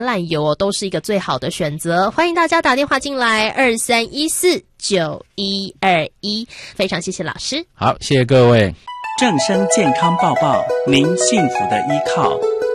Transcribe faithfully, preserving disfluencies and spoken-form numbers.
榄油哦，都是一个最好的选择。欢迎大家打电话进来，二三一四九一二一。非常谢谢老师。 好，谢谢各位。 正声健康报报，您幸福的依靠。